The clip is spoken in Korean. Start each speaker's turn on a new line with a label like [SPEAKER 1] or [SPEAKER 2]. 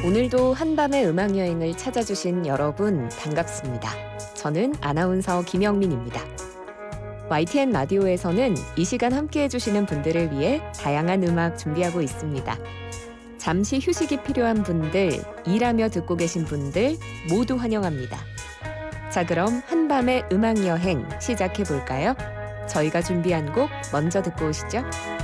[SPEAKER 1] 오늘도 한밤의 음악여행을 찾아주신 여러분 반갑습니다. 저는 아나운서 김영민입니다. YTN 라디오에서는 이 시간 함께해 주시는 분들을 위해 다양한 음악 준비하고 있습니다. 잠시 휴식이 필요한 분들, 일하며 듣고 계신 분들 모두 환영합니다. 자, 그럼 한밤의 음악여행 시작해 볼까요? 저희가 준비한 곡 먼저 듣고 오시죠.